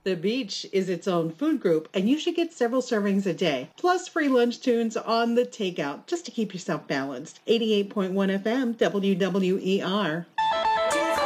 The beach is its own food group, and you should get several servings a day, plus free lunch tunes on the takeout, just to keep yourself balanced. 88.1 FM, WWER.